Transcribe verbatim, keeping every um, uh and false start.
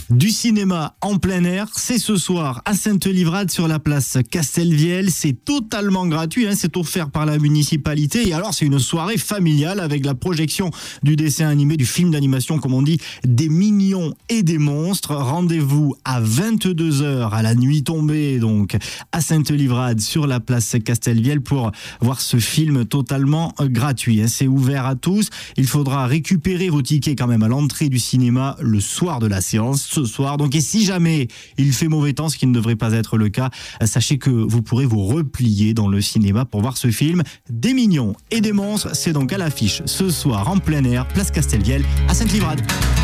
Du cinéma en plein air, c'est ce soir à Sainte-Livrade sur la place Castelvielle. C'est totalement gratuit, hein, c'est offert par la municipalité. Et alors c'est une soirée familiale avec la projection du dessin animé, du film d'animation comme on dit, Des Mignons et des Monstres. Rendez-vous à vingt-deux heures à la nuit tombée, donc à Sainte-Livrade sur la place Castelvielle pour voir ce film totalement gratuit. Hein. C'est ouvert à tous. Il faudra récupérer vos tickets quand même à l'entrée du cinéma le soir de la séance. Ce soir. Donc, et si jamais il fait mauvais temps, ce qui ne devrait pas être le cas, sachez que vous pourrez vous replier dans le cinéma pour voir ce film. Des Mignons et des Monstres, c'est donc à l'affiche ce soir en plein air, place Castelvielle à Sainte-Livrade.